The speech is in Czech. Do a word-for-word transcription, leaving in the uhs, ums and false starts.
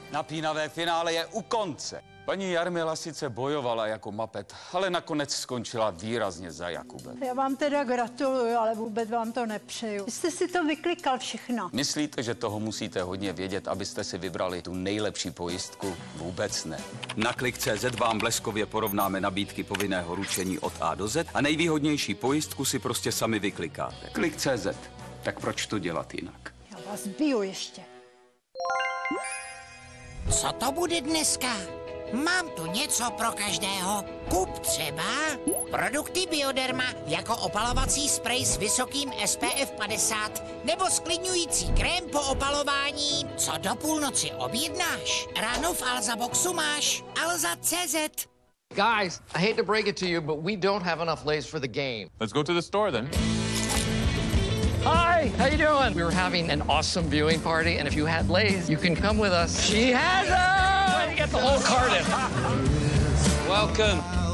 Napínavé finále je u konce. Paní Jarmila sice bojovala jako mapet, ale nakonec skončila výrazně za Jakubem. Já vám teda gratuluju, ale vůbec vám to nepřeju. Vy jste si to vyklikal všechno. Myslíte, že toho musíte hodně vědět, abyste si vybrali tu nejlepší pojistku? Vůbec ne. Na klik tečka cé zet vám bleskově porovnáme nabídky povinného ručení od A do Z a nejvýhodnější pojistku si prostě sami vyklikáte. Klik tečka cé zet. Tak proč to dělat jinak? Já vás biju ještě. Co to bude dneska? Mám tu něco pro každého. Kup třeba produkty Bioderma jako opalovací sprej s vysokým S P F padesát nebo sklidňující krém po opalování. Co do půlnoci objednáš? Ráno v Alza Boxu máš Alza tečka cé zet. Guys, I hate to break it to you, but we don't have enough Lay's for the game. Let's go to the store then. Hi, how you doing? We were having an awesome viewing party, and if you had Lay's, you can come with us. She has them! Way to get the whole carton. Welcome.